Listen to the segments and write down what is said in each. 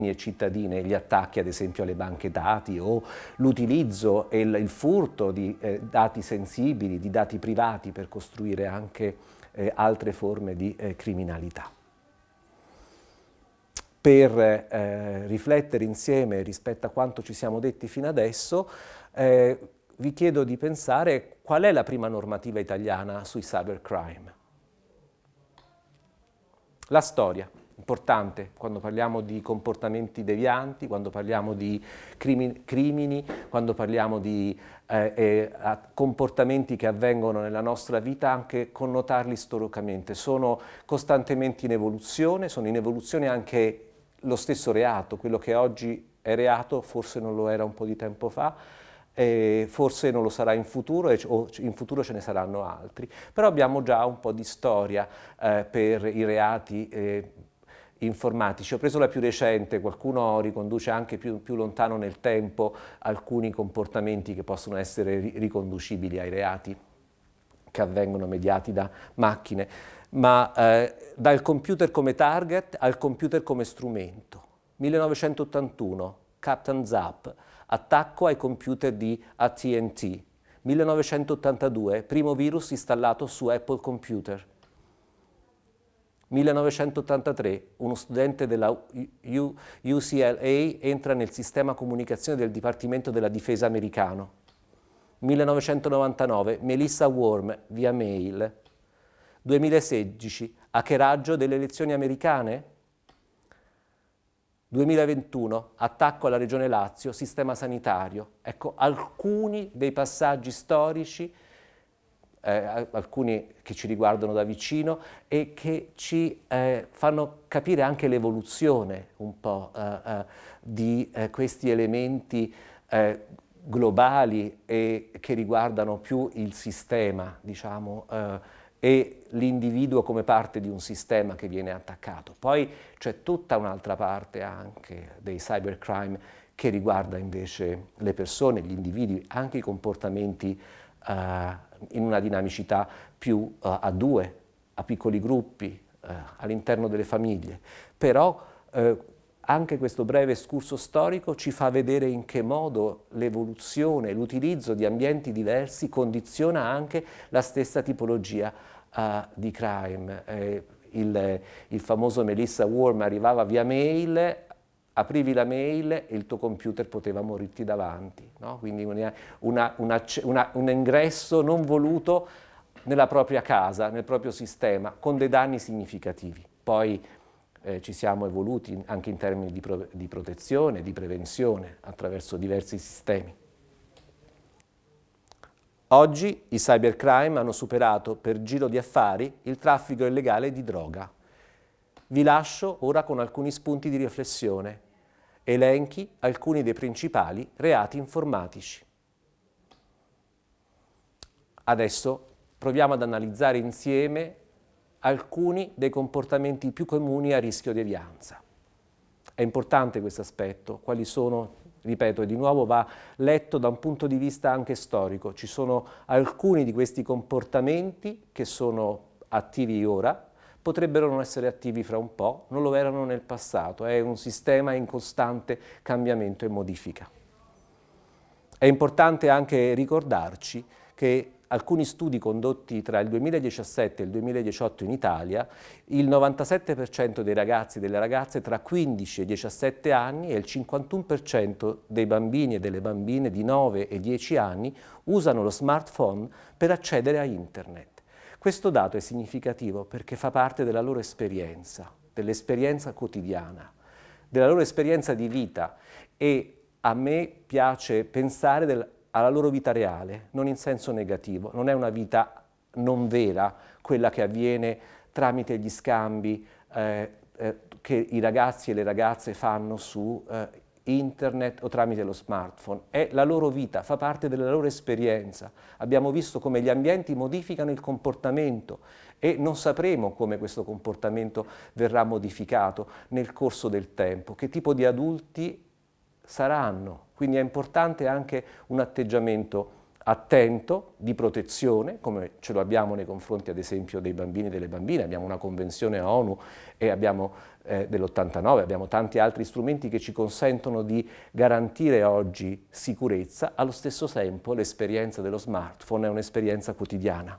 e cittadine, gli attacchi ad esempio alle banche dati o l'utilizzo e il furto di dati sensibili, di dati privati per costruire anche altre forme di criminalità. Per riflettere insieme rispetto a quanto ci siamo detti fino adesso, vi chiedo di pensare qual è la prima normativa italiana sui cybercrime. La storia. Importante quando parliamo di comportamenti devianti, quando parliamo di crimini, quando parliamo di comportamenti che avvengono nella nostra vita, anche connotarli storicamente. Sono costantemente in evoluzione, sono in evoluzione anche lo stesso reato, quello che oggi è reato forse non lo era un po' di tempo fa, forse non lo sarà in futuro o in futuro ce ne saranno altri, però abbiamo già un po' di storia per i reati informatici. Ho preso la più recente, qualcuno riconduce anche più lontano nel tempo alcuni comportamenti che possono essere riconducibili ai reati che avvengono mediati da macchine, ma dal computer come target al computer come strumento. 1981, Captain Zap, attacco ai computer di AT&T. 1982, primo virus installato su Apple Computer. 1983, uno studente della UCLA entra nel sistema comunicazione del Dipartimento della Difesa americano. 1999, Melissa Worm via mail. 2016, hackeraggio delle elezioni americane. 2021, attacco alla Regione Lazio, sistema sanitario. Ecco, alcuni dei passaggi storici, alcuni che ci riguardano da vicino e che ci fanno capire anche l'evoluzione un po' di questi elementi globali e che riguardano più il sistema, diciamo, e l'individuo come parte di un sistema che viene attaccato. Poi c'è tutta un'altra parte anche dei cybercrime che riguarda invece le persone, gli individui, anche i comportamenti in una dinamicità più a due, a piccoli gruppi, all'interno delle famiglie. Però anche questo breve escurso storico ci fa vedere in che modo l'evoluzione, l'utilizzo di ambienti diversi condiziona anche la stessa tipologia di crime. Il famoso Melissa Worm arrivava via mail, aprivi la mail e il tuo computer poteva morirti davanti, no? Quindi un ingresso non voluto nella propria casa, nel proprio sistema, con dei danni significativi. Poi ci siamo evoluti anche in termini di protezione, di prevenzione, attraverso diversi sistemi. Oggi i cybercrime hanno superato per giro di affari il traffico illegale di droga. Vi lascio ora con alcuni spunti di riflessione. Elenchi alcuni dei principali reati informatici. Adesso proviamo ad analizzare insieme alcuni dei comportamenti più comuni a rischio devianza. È importante questo aspetto, quali sono, ripeto, e di nuovo va letto da un punto di vista anche storico. Ci sono alcuni di questi comportamenti che sono attivi ora, potrebbero non essere attivi fra un po', non lo erano nel passato, è un sistema in costante cambiamento e modifica. È importante anche ricordarci che alcuni studi condotti tra il 2017 e il 2018 in Italia, il 97% dei ragazzi e delle ragazze tra 15 e 17 anni e il 51% dei bambini e delle bambine di 9 e 10 anni usano lo smartphone per accedere a internet. Questo dato è significativo perché fa parte della loro esperienza, dell'esperienza quotidiana, della loro esperienza di vita e a me piace pensare alla loro vita reale, non in senso negativo, non è una vita non vera quella che avviene tramite gli scambi che i ragazzi e le ragazze fanno su internet o tramite lo smartphone. È la loro vita, fa parte della loro esperienza. Abbiamo visto come gli ambienti modificano il comportamento e non sapremo come questo comportamento verrà modificato nel corso del tempo, che tipo di adulti saranno. Quindi è importante anche un atteggiamento attento, di protezione, come ce lo abbiamo nei confronti ad esempio dei bambini e delle bambine. Abbiamo una convenzione ONU e abbiamo dell'89, abbiamo tanti altri strumenti che ci consentono di garantire oggi sicurezza, allo stesso tempo l'esperienza dello smartphone è un'esperienza quotidiana.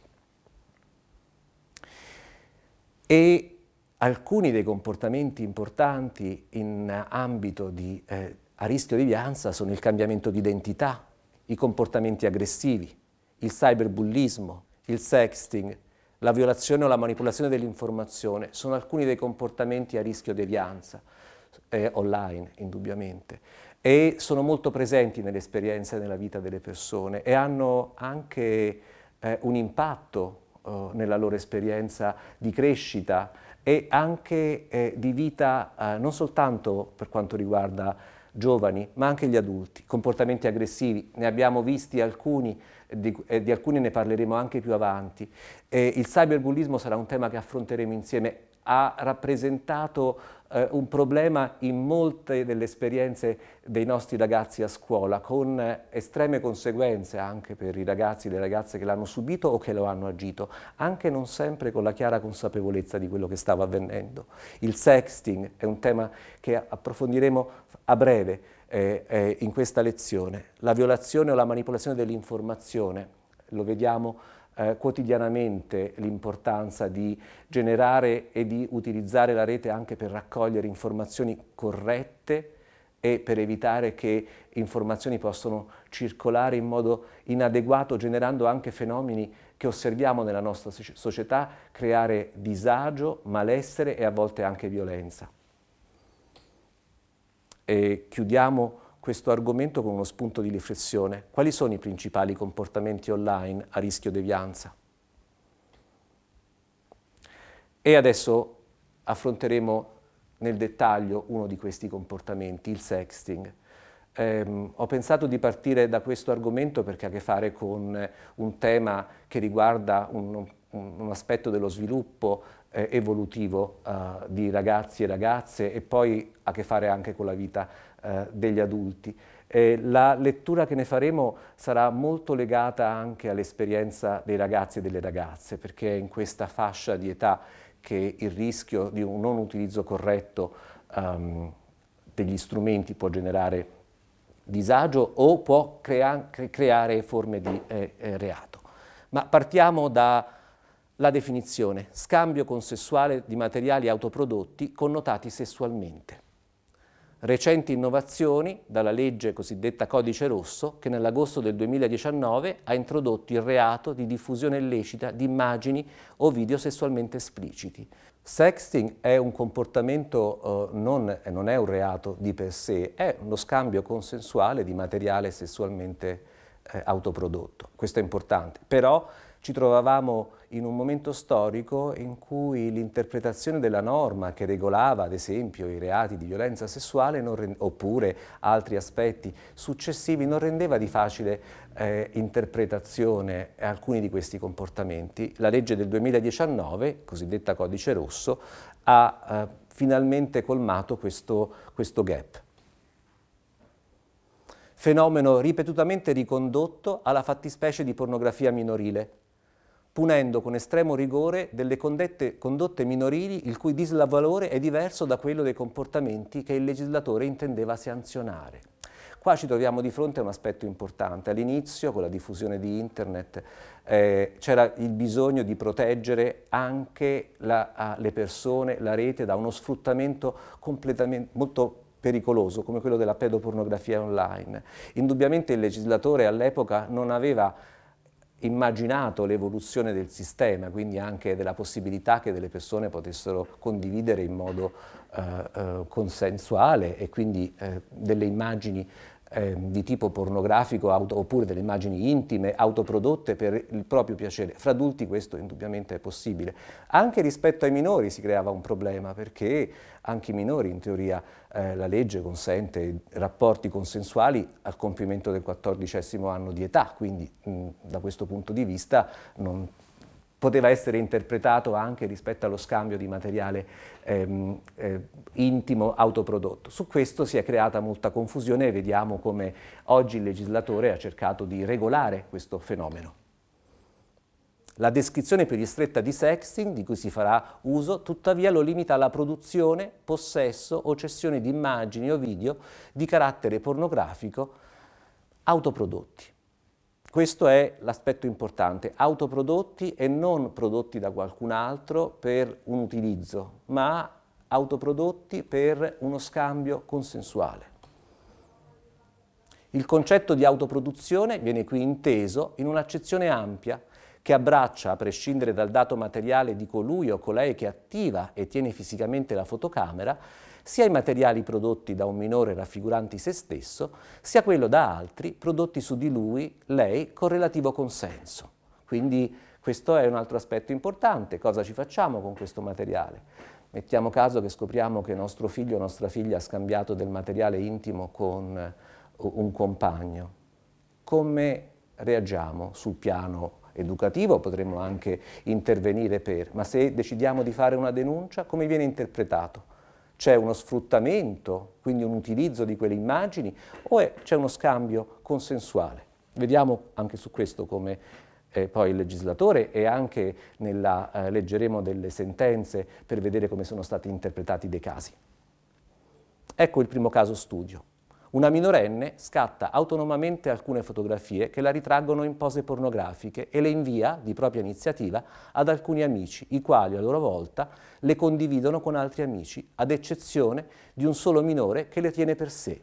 E alcuni dei comportamenti importanti in ambito a rischio devianza sono il cambiamento di identità, i comportamenti aggressivi, il cyberbullismo, il sexting, la violazione o la manipolazione dell'informazione sono alcuni dei comportamenti a rischio devianza online, indubbiamente, e sono molto presenti nell'esperienza e nella vita delle persone e hanno anche un impatto nella loro esperienza di crescita e anche di vita non soltanto per quanto riguarda giovani, ma anche gli adulti. Comportamenti aggressivi, ne abbiamo visti alcuni, di alcuni ne parleremo anche più avanti. Il cyberbullismo sarà un tema che affronteremo insieme. Ha rappresentato un problema in molte delle esperienze dei nostri ragazzi a scuola, con estreme conseguenze anche per i ragazzi e le ragazze che l'hanno subito o che lo hanno agito, anche non sempre con la chiara consapevolezza di quello che stava avvenendo. Il sexting è un tema che approfondiremo a breve in questa lezione. La violazione o la manipolazione dell'informazione, lo vediamo quotidianamente l'importanza di generare e di utilizzare la rete anche per raccogliere informazioni corrette e per evitare che informazioni possano circolare in modo inadeguato, generando anche fenomeni che osserviamo nella nostra società, creare disagio, malessere e a volte anche violenza. E chiudiamo questo argomento con uno spunto di riflessione. Quali sono i principali comportamenti online a rischio devianza? E adesso affronteremo nel dettaglio uno di questi comportamenti, il sexting. Ho pensato di partire da questo argomento perché ha a che fare con un tema che riguarda un aspetto dello sviluppo evolutivo di ragazzi e ragazze e poi ha a che fare anche con la vita degli adulti. La lettura che ne faremo sarà molto legata anche all'esperienza dei ragazzi e delle ragazze, perché è in questa fascia di età che il rischio di un non utilizzo corretto degli strumenti può generare disagio o può creare forme di reato. Ma partiamo dalla definizione: scambio consessuale di materiali autoprodotti connotati sessualmente. Recenti innovazioni dalla legge cosiddetta Codice Rosso, che nell'agosto del 2019 ha introdotto il reato di diffusione illecita di immagini o video sessualmente espliciti. Sexting è un comportamento, non è un reato di per sé, è uno scambio consensuale di materiale sessualmente autoprodotto. Questo è importante, però ci trovavamo in un momento storico in cui l'interpretazione della norma che regolava, ad esempio, i reati di violenza sessuale oppure altri aspetti successivi non rendeva di facile interpretazione alcuni di questi comportamenti. La legge del 2019, cosiddetta Codice Rosso, ha finalmente colmato questo gap. Fenomeno ripetutamente ricondotto alla fattispecie di pornografia minorile, punendo con estremo rigore delle condotte minorili il cui disvalore è diverso da quello dei comportamenti che il legislatore intendeva sanzionare. Qua ci troviamo di fronte a un aspetto importante. All'inizio, con la diffusione di Internet, c'era il bisogno di proteggere anche le persone, la rete, da uno sfruttamento completamente molto pericoloso come quello della pedopornografia online. Indubbiamente il legislatore all'epoca non aveva immaginato l'evoluzione del sistema, quindi anche della possibilità che delle persone potessero condividere in modo consensuale e quindi delle immagini di tipo pornografico oppure delle immagini intime autoprodotte per il proprio piacere. Fra adulti questo indubbiamente è possibile. Anche rispetto ai minori si creava un problema, perché anche i minori, in teoria, la legge consente rapporti consensuali al compimento del 14° anno di età, quindi da questo punto di vista non poteva essere interpretato anche rispetto allo scambio di materiale intimo autoprodotto. Su questo si è creata molta confusione e vediamo come oggi il legislatore ha cercato di regolare questo fenomeno. La descrizione più ristretta di sexting, di cui si farà uso, tuttavia lo limita alla produzione, possesso o cessione di immagini o video di carattere pornografico autoprodotti. Questo è l'aspetto importante, autoprodotti e non prodotti da qualcun altro per un utilizzo, ma autoprodotti per uno scambio consensuale. Il concetto di autoproduzione viene qui inteso in un'accezione ampia che abbraccia, a prescindere dal dato materiale di colui o colei che attiva e tiene fisicamente la fotocamera, sia i materiali prodotti da un minore raffiguranti se stesso, sia quello da altri prodotti su di lui, lei, con relativo consenso. Quindi questo è un altro aspetto importante. Cosa ci facciamo con questo materiale? Mettiamo caso che scopriamo che nostro figlio o nostra figlia ha scambiato del materiale intimo con un compagno. Come reagiamo sul piano educativo? Potremmo anche intervenire ma se decidiamo di fare una denuncia, come viene interpretato? C'è uno sfruttamento, quindi un utilizzo di quelle immagini, o c'è uno scambio consensuale? Vediamo anche su questo come poi il legislatore e anche leggeremo delle sentenze per vedere come sono stati interpretati dei casi. Ecco il primo caso studio. Una minorenne scatta autonomamente alcune fotografie che la ritraggono in pose pornografiche e le invia, di propria iniziativa, ad alcuni amici, i quali a loro volta le condividono con altri amici, ad eccezione di un solo minore che le tiene per sé.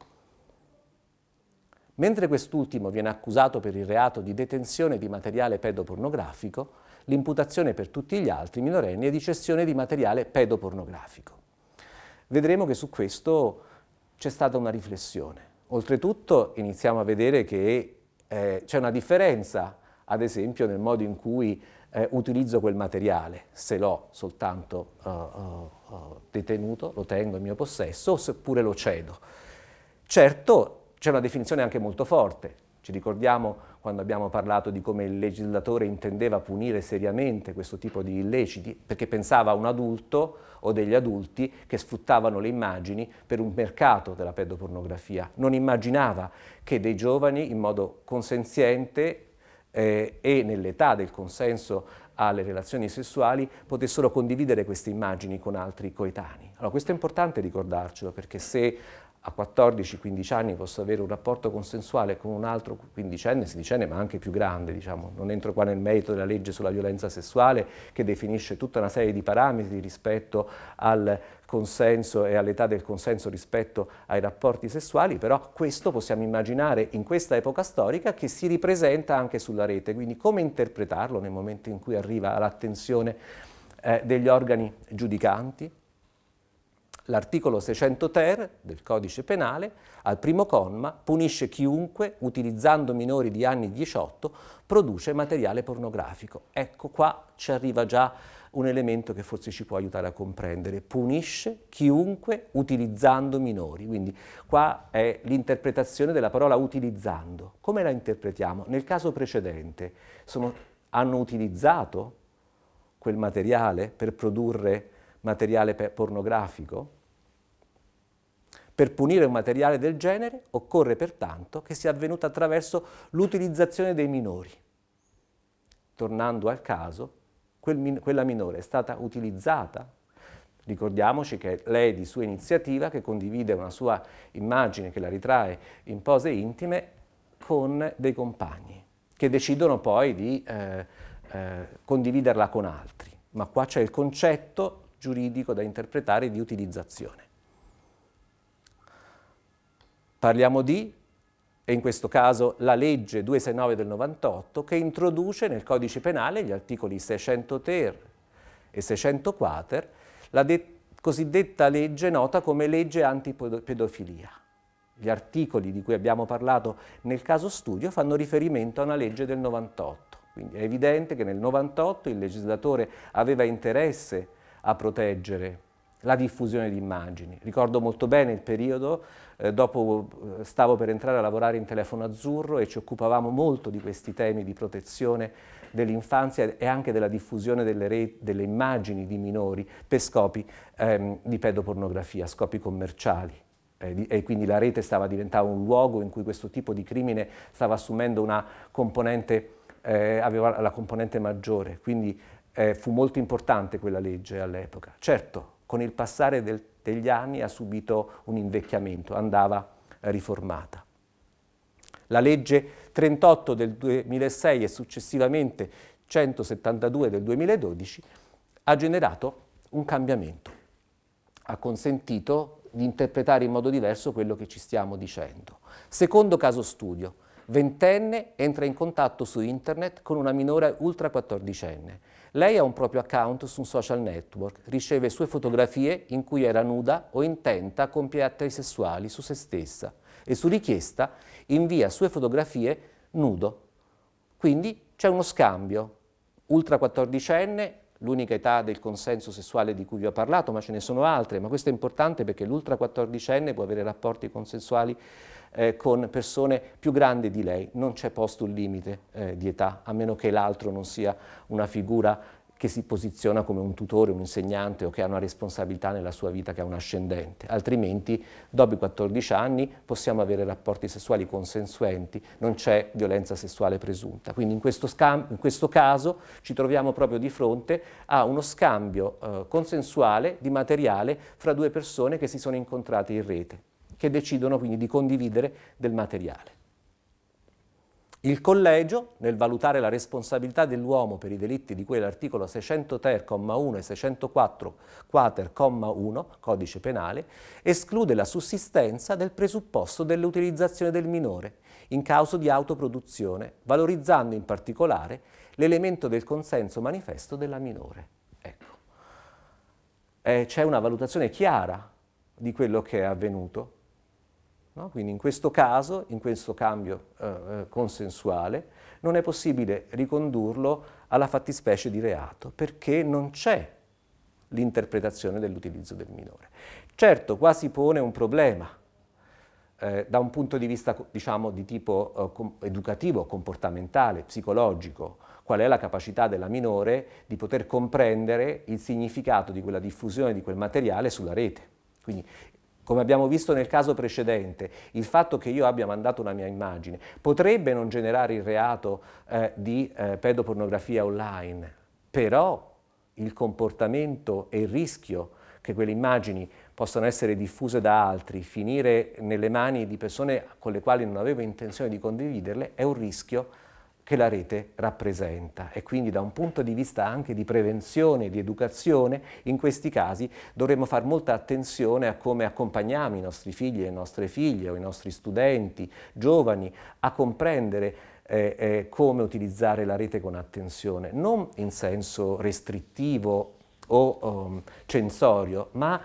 Mentre quest'ultimo viene accusato per il reato di detenzione di materiale pedopornografico, l'imputazione per tutti gli altri minorenni è di cessione di materiale pedopornografico. Vedremo che su questo c'è stata una riflessione. Oltretutto iniziamo a vedere che c'è una differenza, ad esempio, nel modo in cui utilizzo quel materiale, se l'ho soltanto detenuto, lo tengo in mio possesso, o seppure lo cedo. Certo, c'è una definizione anche molto forte. Ci ricordiamo quando abbiamo parlato di come il legislatore intendeva punire seriamente questo tipo di illeciti, perché pensava a un adulto o degli adulti che sfruttavano le immagini per un mercato della pedopornografia. Non immaginava che dei giovani in modo consenziente e nell'età del consenso alle relazioni sessuali potessero condividere queste immagini con altri coetanei. Allora questo è importante ricordarcelo, perché se a 14-15 anni posso avere un rapporto consensuale con un altro quindicenne, sedicenne, ma anche più grande, diciamo. Non entro qua nel merito della legge sulla violenza sessuale che definisce tutta una serie di parametri rispetto al consenso e all'età del consenso rispetto ai rapporti sessuali, però questo possiamo immaginare in questa epoca storica che si ripresenta anche sulla rete, quindi come interpretarlo nel momento in cui arriva all'attenzione degli organi giudicanti. L'articolo 600 ter del Codice Penale, al primo comma, punisce chiunque, utilizzando minori di anni 18, produce materiale pornografico. Ecco, qua ci arriva già un elemento che forse ci può aiutare a comprendere. Punisce chiunque utilizzando minori. Quindi qua è l'interpretazione della parola utilizzando. Come la interpretiamo? Nel caso precedente hanno utilizzato quel materiale per produrre materiale pornografico? Per punire un materiale del genere occorre pertanto che sia avvenuta attraverso l'utilizzazione dei minori. Tornando al caso, quella minore è stata utilizzata. Ricordiamoci che è lei di sua iniziativa che condivide una sua immagine, che la ritrae in pose intime con dei compagni, che decidono poi di condividerla con altri. Ma qua c'è il concetto giuridico da interpretare di utilizzazione. Parliamo di, e in questo caso, la legge 269 del 98 che introduce nel Codice Penale gli articoli 600 ter e 600 quater, la cosiddetta legge nota come legge antipedofilia. Gli articoli di cui abbiamo parlato nel caso studio fanno riferimento a una legge del 98. Quindi è evidente che nel 98 il legislatore aveva interesse a proteggere la diffusione di immagini. Ricordo molto bene il periodo, stavo per entrare a lavorare in Telefono Azzurro e ci occupavamo molto di questi temi di protezione dell'infanzia e anche della diffusione delle immagini di minori per scopi di pedopornografia, scopi commerciali. E quindi la rete stava diventando un luogo in cui questo tipo di crimine stava assumendo una componente aveva la componente maggiore, quindi fu molto importante quella legge all'epoca. Certo, con il passare degli anni ha subito un invecchiamento, andava riformata. La legge 38 del 2006 e successivamente 172 del 2012 ha generato un cambiamento, ha consentito di interpretare in modo diverso quello che ci stiamo dicendo. Secondo caso studio, ventenne entra in contatto su internet con una minore ultra 14enne. Lei ha un proprio account su un social network, riceve sue fotografie in cui era nuda o intenta a compiere atti sessuali su se stessa e su richiesta invia sue fotografie nudo. Quindi c'è uno scambio. Ultra 14enne, l'unica età del consenso sessuale di cui vi ho parlato, ma ce ne sono altre, ma questo è importante perché l'ultra 14enne può avere rapporti consensuali con persone più grandi di lei, non c'è posto un limite di età, a meno che l'altro non sia una figura che si posiziona come un tutore, un insegnante o che ha una responsabilità nella sua vita, che ha un ascendente. Altrimenti, dopo i 14 anni, possiamo avere rapporti sessuali consensuenti, non c'è violenza sessuale presunta. Quindi in questo caso ci troviamo proprio di fronte a uno scambio consensuale di materiale fra due persone che si sono incontrate in rete, che decidono quindi di condividere del materiale. Il collegio, nel valutare la responsabilità dell'uomo per i delitti di cui l'articolo 600 ter, comma 1 e 604 quater, comma 1, codice penale, esclude la sussistenza del presupposto dell'utilizzazione del minore in caso di autoproduzione, valorizzando in particolare l'elemento del consenso manifesto della minore. Ecco. C'è una valutazione chiara di quello che è avvenuto. No? Quindi in questo caso, in questo cambio consensuale, non è possibile ricondurlo alla fattispecie di reato, perché non c'è l'interpretazione dell'utilizzo del minore. Certo, qua si pone un problema, da un punto di vista, diciamo, di tipo educativo, comportamentale, psicologico. Qual è la capacità della minore di poter comprendere il significato di quella diffusione di quel materiale sulla rete. Quindi, come abbiamo visto nel caso precedente, il fatto che io abbia mandato una mia immagine potrebbe non generare il reato di pedopornografia online, però il comportamento e il rischio che quelle immagini possano essere diffuse da altri, finire nelle mani di persone con le quali non avevo intenzione di condividerle, è un rischio che la rete rappresenta, e quindi da un punto di vista anche di prevenzione, di educazione, in questi casi dovremmo fare molta attenzione a come accompagniamo i nostri figli e le nostre figlie o i nostri studenti, giovani, a comprendere come utilizzare la rete con attenzione, non in senso restrittivo o censorio, ma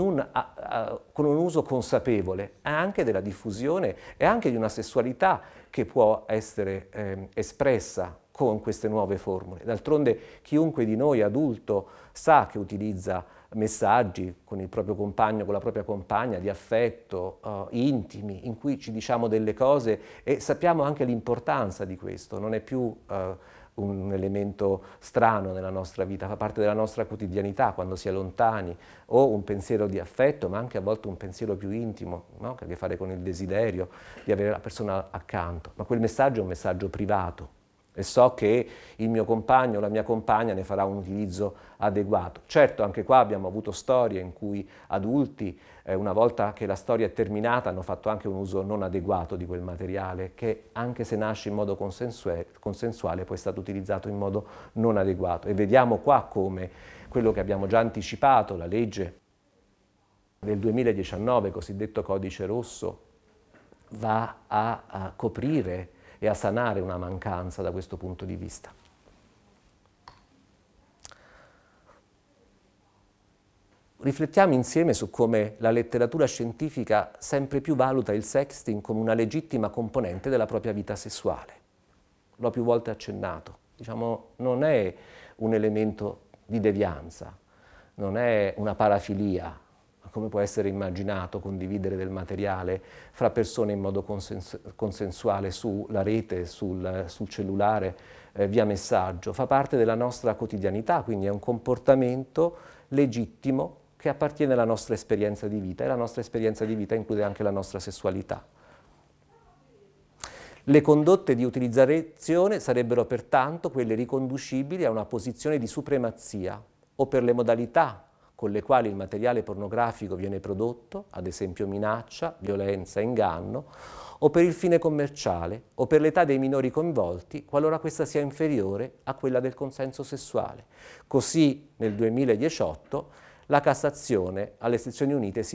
con un uso consapevole anche della diffusione e anche di una sessualità che può essere espressa con queste nuove formule. D'altronde chiunque di noi adulto sa che utilizza messaggi con il proprio compagno, con la propria compagna, di affetto, intimi, in cui ci diciamo delle cose e sappiamo anche l'importanza di questo, non è più un elemento strano nella nostra vita, fa parte della nostra quotidianità quando si è lontani, o un pensiero di affetto, ma anche a volte un pensiero più intimo, no? Che ha a che fare con il desiderio di avere la persona accanto. Ma quel messaggio è un messaggio privato e so che il mio compagno o la mia compagna ne farà un utilizzo adeguato. Certo, anche qua abbiamo avuto storie in cui adulti, una volta che la storia è terminata, hanno fatto anche un uso non adeguato di quel materiale che, anche se nasce in modo consensuale, poi è stato utilizzato in modo non adeguato. E vediamo qua come quello che abbiamo già anticipato, la legge del 2019, cosiddetto Codice Rosso, va a coprire e a sanare una mancanza da questo punto di vista. Riflettiamo insieme su come la letteratura scientifica sempre più valuta il sexting come una legittima componente della propria vita sessuale. L'ho più volte accennato. Diciamo, non è un elemento di devianza, non è una parafilia, come può essere immaginato, condividere del materiale fra persone in modo consensuale sulla rete, sul cellulare, via messaggio. Fa parte della nostra quotidianità, quindi è un comportamento legittimo che appartiene alla nostra esperienza di vita, e la nostra esperienza di vita include anche la nostra sessualità. Le condotte di utilizzazione sarebbero pertanto quelle riconducibili a una posizione di supremazia o per le modalità con le quali il materiale pornografico viene prodotto, ad esempio minaccia, violenza, inganno, o per il fine commerciale, o per l'età dei minori coinvolti, qualora questa sia inferiore a quella del consenso sessuale. Così nel 2018 la Cassazione alle Sezioni Unite si